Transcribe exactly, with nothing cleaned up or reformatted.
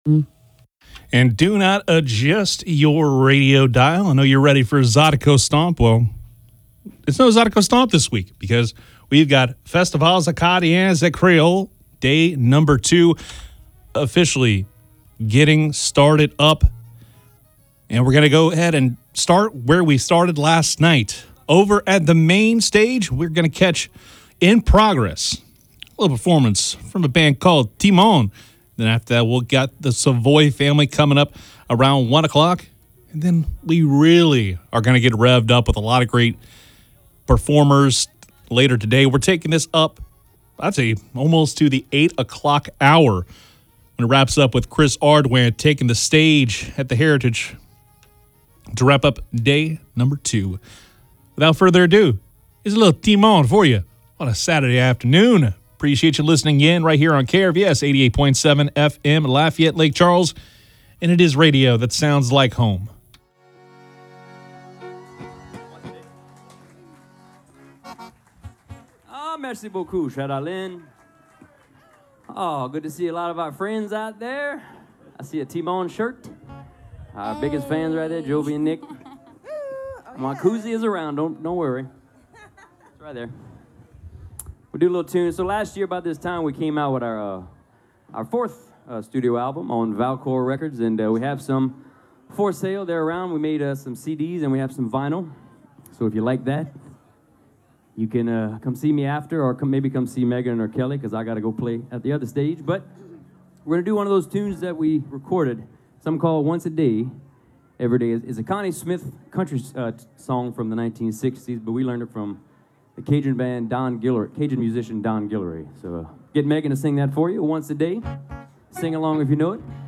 And do not adjust your radio dial. I know you're ready for Zydeco Stomp. Well, it's no Zydeco Stomp this week because we've got Festivals Acadiens et Creole, day number two, officially getting started up. And we're going to go ahead and start where we started last night. Over at the main stage, we're going to catch In Progress, a little performance from a band called Timon. Then after that, we'll get the Savoy family coming up around one o'clock. And then we really are going to get revved up with a lot of great performers later today. We're taking this up, I'd say, almost to the eight o'clock hour when it wraps up with Chris Ardwan taking the stage at the Heritage to wrap up day number two. Without further ado, here's a little Timon for you on a Saturday afternoon. Appreciate you listening in right here on K R V S eighty-eight point seven F M, Lafayette, Lake Charles. And it is radio that sounds like home. Ah, merci beaucoup, cher Alain. Oh, good to see a lot of our friends out there. I see a Timon shirt. Our hey. biggest fans right there, Jovi and Nick. Oh, my yeah. koozie is around, don't, don't worry. It's right there. We'll do a little tune. So last year about this time, we came out with our uh, our fourth uh, studio album on Valcor Records, and uh, we have some for sale. They're around. We made uh, some C Ds, and we have some vinyl. So if you like that, you can uh, come see me after, or come, maybe come see Megan or Kelly, because I got to go play at the other stage. But we're going to do one of those tunes that we recorded, some called Once a Day, Every Day. It's a Connie Smith country uh, song from the nineteen sixties, but we learned it from the Cajun band Don Guillory, Cajun musician Don Guillory. So uh, get Megan to sing that for you once a day. Sing along if you know it.